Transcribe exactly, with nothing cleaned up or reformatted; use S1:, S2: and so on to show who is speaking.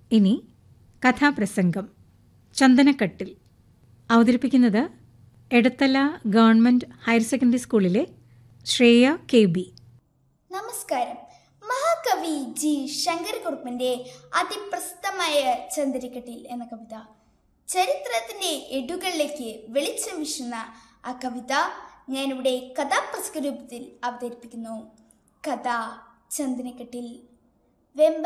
S1: ഇനി കഥാപ്രസംഗം ചന്ദനക്കട്ടിൽ. അവതരിപ്പിക്കുന്നത് എടത്തല ഗവൺമെന്റ് ഹയർ സെക്കൻഡറി സ്കൂളിലെ ശ്രേയ കെ ബി.
S2: നമസ്കാരം. മഹാകവി ജി ശങ്കരക്കുറുപ്പിന്റെ അതിപ്രസിദ്ധമായ ചന്ദനക്കട്ടിൽ എന്ന കവിത ചരിത്രത്തിന്റെ എടുകളിലേക്ക് വെളിച്ചം വീശുന്ന ആ കവിത ഞാനിവിടെ കഥാപ്രസംഗ രൂപത്തിൽ അവതരിപ്പിക്കുന്നു. കഥ ചന്ദനക്കട്ടിൽ. വെമ്പ